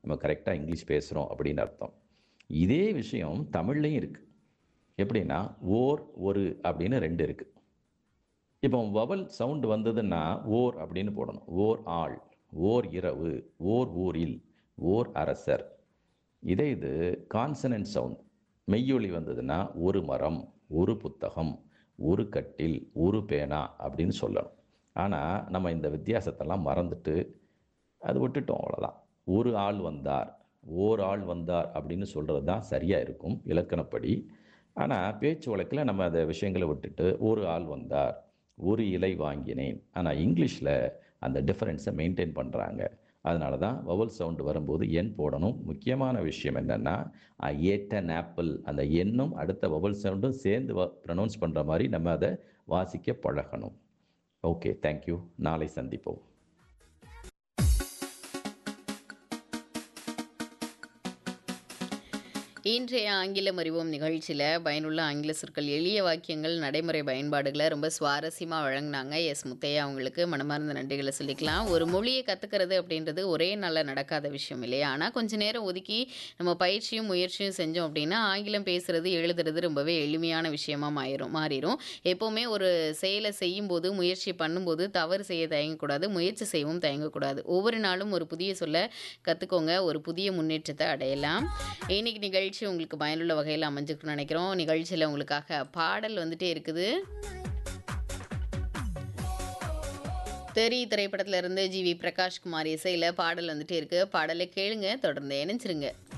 நம்ம கரெக்டாக இங்கிலீஷ் பேசுகிறோம் அப்படின்னு அர்த்தம். இதே விஷயம் தமிழ்லையும் இருக்குது. எப்படின்னா ஓர், ஒரு அப்படின்னு 2 இருக்குது. இப்போ வவல் சவுண்டு வந்ததுன்னா ஓர் அப்படின்னு போடணும். ஓர் ஆள், ஓர் இரவு, ஓர் ஊரில், ஓர் அரசர். இது கான்சனன்ட் சவுண்ட் மெய்யொலி வந்ததுன்னா ஒரு மரம், ஒரு புத்தகம், ஒரு கட்டில், ஒரு பேனா அப்படின்னு சொல்லணும். ஆனால் நம்ம இந்த வித்தியாசத்தெல்லாம் மறந்துட்டு அது விட்டுட்டோம், அவ்வளோதான். ஒரு ஆள் வந்தார், ஓர் ஆள் வந்தார் அப்படின்னு சொல்கிறது தான் சரியாக இருக்கும் இலக்கணப்படி. ஆனால் பேச்சு வழக்கில் நம்ம அந்த விஷயங்களை விட்டுட்டு ஒரு ஆள் வந்தார், ஒரு இலை வாங்கினேன். ஆனால் இங்கிலீஷில் அந்த டிஃபரன்ஸை மெயின்டைன் பண்ணுறாங்க. அதனால தான் வவல் சவுண்டு வரும்போது எண் போடணும். முக்கியமான விஷயம் என்னென்னா ஏட் அன் ஆப்பிள், அந்த எண்ணும் அடுத்த வவல் சவுண்டும் சேர்ந்து ப்ரொனவுன்ஸ் பண்ணுற மாதிரி நம்ம அதை வாசிக்க பழகணும். Okay, thank you. நாளை சந்திப்போம். இன்றைய ஆங்கிலம் அறிவோம் நிகழ்ச்சியில் பயனுள்ள ஆங்கில சொற்கள், எளிய வாக்கியங்கள், நடைமுறை பயன்பாடுகளை ரொம்ப சுவாரஸ்யமாக வழங்கினாங்க எஸ் முத்தையா. அவங்களுக்கு மனமார்ந்த நன்றிகளை சொல்லிக்கலாம். ஒரு மொழியை கற்றுக்கிறது அப்படின்றது ஒரே நாளில் நடக்காத விஷயம் இல்லையா? ஆனால் கொஞ்சம் நேரம் ஒதுக்கி நம்ம பயிற்சியும் முயற்சியும் செஞ்சோம் அப்படின்னா ஆங்கிலம் பேசுறது எழுதுறது ரொம்பவே எளிமையான விஷயமா மாறிடும். எப்போவுமே ஒரு செயலை செய்யும்போது, முயற்சி பண்ணும்போது தவறு செய்ய தயங்கக்கூடாது, முயற்சி செய்யவும் தயங்கக்கூடாது. ஒவ்வொரு நாளும் ஒரு புதிய சொல்ல கற்றுக்கோங்க, ஒரு புதிய முன்னேற்றத்தை அடையலாம். இன்னைக்கு நிகழ்ச்சி உங்களுக்கு பயனுள்ள வகையில் அமைஞ்சிருக்குன்னு நினைக்கிறோம். நிகழ்ச்சியில் உங்களுக்காக பாடல் வந்துட்டே இருக்குது. தெரி திரைப்படத்துல இருந்து ஜி.வி. பிரகாஷ்குமார் இசையில் பாடல் வந்துட்டே இருக்கு. பாடலை கேளுங்க, தொடர்ந்து இணைஞ்சிருங்க.